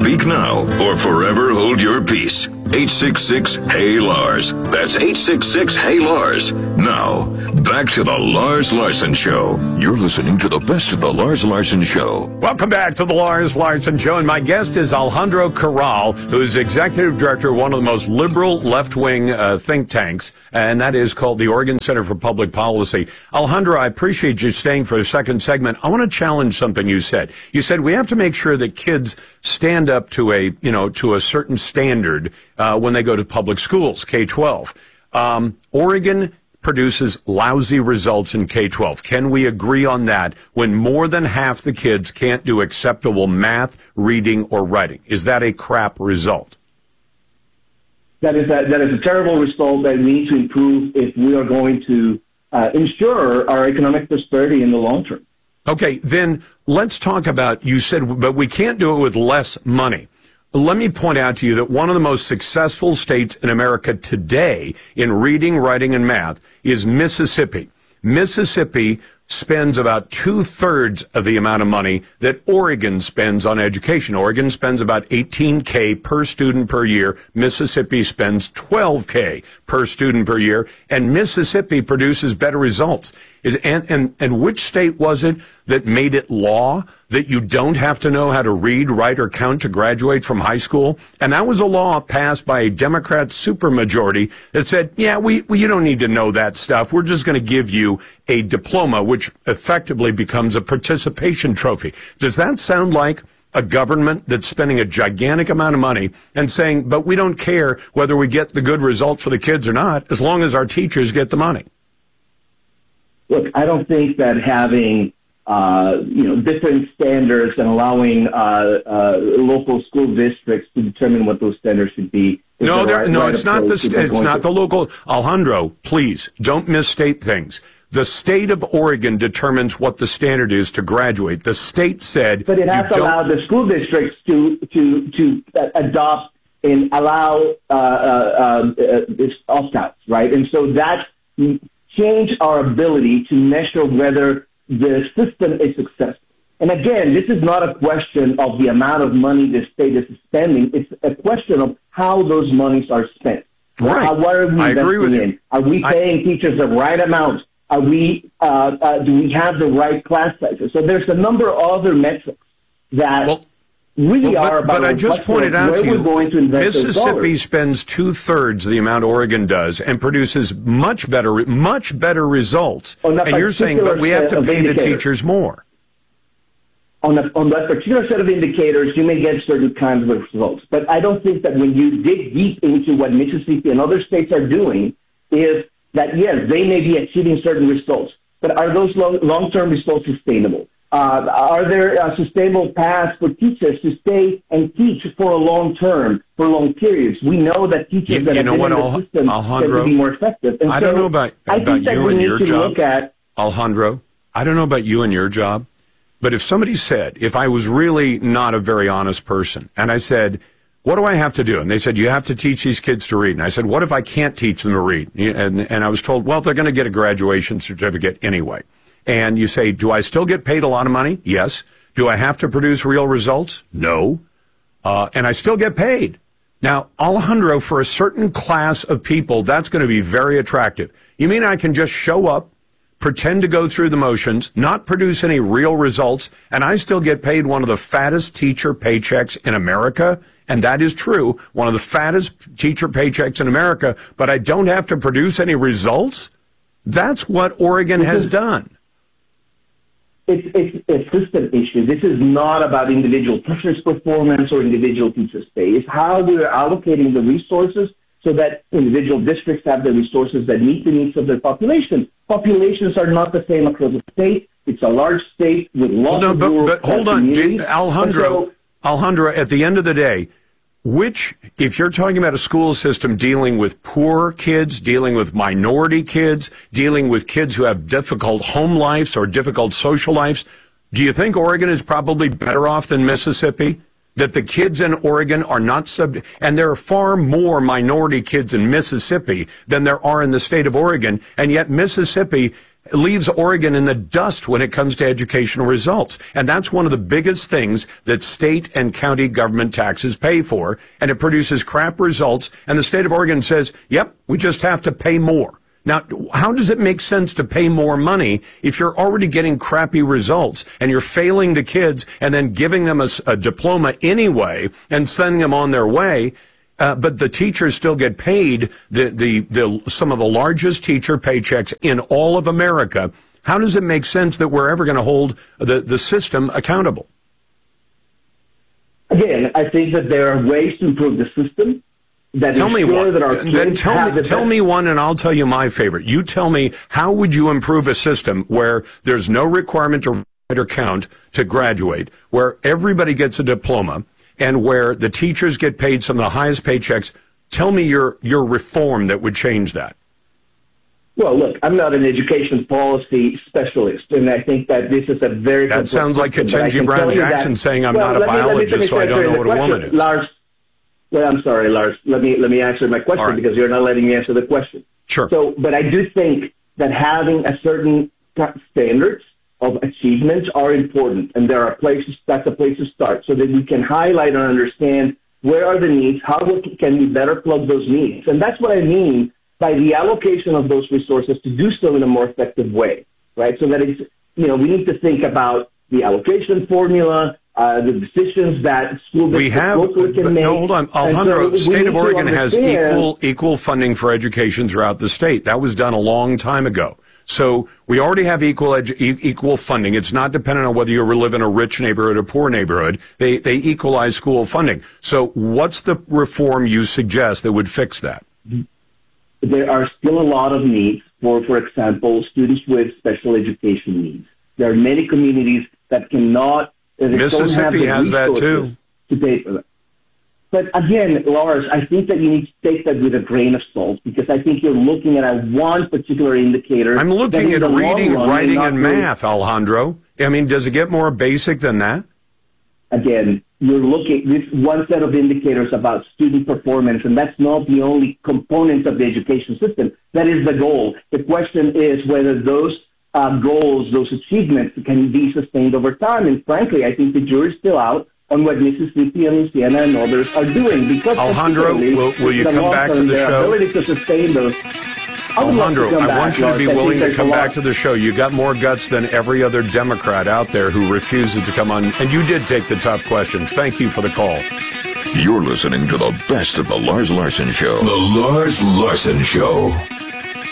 Speak now or forever hold your peace. 866-HEY-LARS. That's 866-HEY-LARS. Now, back to the Lars Larson Show. You're listening to the best of the Lars Larson Show. Welcome back to the Lars Larson Show, and my guest is Alejandro Corral, who's executive director of one of the most liberal left-wing think tanks, and that is called the Oregon Center for Public Policy. Alejandro, I appreciate you staying for the second segment. I want to challenge something you said. You said we have to make sure that kids stand up to a certain standard when they go to public schools, K-12. Oregon produces lousy results in K-12. Can we agree on that when more than half the kids can't do acceptable math, reading, or writing? Is that a crap result? That is a terrible result that we need to improve if we are going to ensure our economic prosperity in the long term. Okay, then let's talk about, you said, but we can't do it with less money. Let me point out to you that one of the most successful states in America today in reading, writing, and math is Mississippi. Mississippi spends about 2/3 of the amount of money that Oregon spends on education. Oregon spends about $18K per student per year. Mississippi spends $12K per student per year, and Mississippi produces better results. And which state was it that made it law that you don't have to know how to read, write, or count to graduate from high school? And that was a law passed by a Democrat supermajority that said, yeah, you don't need to know that stuff. We're just going to give you a diploma, which effectively becomes a participation trophy. Does that sound like a government that's spending a gigantic amount of money and saying, but we don't care whether we get the good result for the kids or not, as long as our teachers get the money? Look, I don't think that having different standards and allowing local school districts to determine what those standards should be. It's not the local. Alejandro, please don't misstate things. The state of Oregon determines what the standard is to graduate. The state said, but it has to allow the school districts to adopt and allow opt-outs, right? And so that change our ability to measure whether the system is successful. And again, this is not a question of the amount of money the state is spending. It's a question of how those monies are spent. Right. What are we investing in? Are we paying teachers the right amount? Are we? Do we have the right class sizes? So there's a number of other metrics that are about. But I just pointed out to you, Mississippi spends 2/3 the amount Oregon does and produces much better results. And you're saying, but we have to pay the teachers more. On that particular set of indicators, you may get certain kinds of results. But I don't think that when you dig deep into what Mississippi and other states are doing, is that, yes, they may be achieving certain results, but are those long-term results sustainable? Are there sustainable paths for teachers to stay and teach for a long term, for long periods? We know that teachers that have been in the system tend to be more effective. And I don't know about you and your job, Alejandro. I don't know about you and your job, but if somebody said, if I was really not a very honest person, and I said, what do I have to do? And they said, you have to teach these kids to read. And I said, what if I can't teach them to read? And I was told, well, they're going to get a graduation certificate anyway. And you say, do I still get paid a lot of money? Yes. Do I have to produce real results? No. And I still get paid. Now, Alejandro, for a certain class of people, that's going to be very attractive. You mean I can just show up, pretend to go through the motions, not produce any real results, and I still get paid one of the fattest teacher paychecks in America? And that is true, one of the fattest teacher paychecks in America, but I don't have to produce any results? That's what Oregon has done. It's a system issue. This is not about individual teachers' performance or individual teachers' pay. It's how we're allocating the resources so that individual districts have the resources that meet the needs of their population. Populations are not the same across the state. It's a large state with lots of rural but hold on, Alejandro, at the end of the day, if you're talking about a school system dealing with poor kids, dealing with minority kids, dealing with kids who have difficult home lives or difficult social lives, do you think Oregon is probably better off than Mississippi? That the kids in Oregon are not and there are far more minority kids in Mississippi than there are in the state of Oregon, and yet Mississippi leaves Oregon in the dust when it comes to educational results. And that's one of the biggest things that state and county government taxes pay for. And it produces crap results. And the state of Oregon says, yep, we just have to pay more. Now, how does it make sense to pay more money if you're already getting crappy results and you're failing the kids and then giving them a diploma anyway and sending them on their way? But the teachers still get paid some of the largest teacher paychecks in all of America. How does it make sense that we're ever going to hold the system accountable? Again, I think that there are ways to improve the system. Tell me one, and I'll tell you my favorite. You tell me, how would you improve a system where there's no requirement to write or count to graduate, where everybody gets a diploma, and where the teachers get paid some of the highest paychecks? Tell me your reform that would change that. Well, look, I'm not an education policy specialist, and I think that this is a very... That sounds like Ketanji Brown Jackson saying I'm not a biologist, so I don't know what a woman is. Lars, well, I'm sorry, Lars. Let me answer my question because you're not letting me answer the question. Sure. So, but I do think that having a certain standards of achievements are important, and there are places. That's a place to start, so that we can highlight and understand where are the needs, how can we better plug those needs, and that's what I mean by the allocation of those resources to do so in a more effective way, right? So that it's we need to think about the allocation formula. The decisions that school districts can make. No, hold on. Alejandro, the state of Oregon has equal funding for education throughout the state. That was done a long time ago. So we already have equal funding. It's not dependent on whether you live in a rich neighborhood or poor neighborhood. They equalize school funding. So what's the reform you suggest that would fix that? There are still a lot of needs for example, students with special education needs. There are many communities that cannot. Mississippi has that too. To pay for that. But again, Lars, I think that you need to take that with a grain of salt because I think you're looking at one particular indicator. I'm looking at reading, writing, and math, Alejandro. I mean, does it get more basic than that? Again, you're looking at one set of indicators about student performance, and that's not the only component of the education system. That is the goal. The question is whether those goals, those achievements can be sustained over time. And frankly, I think the jury's still out on what Mississippi and Louisiana and others are doing. Because Alejandro, will you come back to the show? Ability to sustain those. Alejandro, I want you to be willing to come back to the show. You got more guts than every other Democrat out there who refuses to come on. And you did take the tough questions. Thank you for the call. You're listening to the best of the Lars Larson Show. The Lars Larson Show.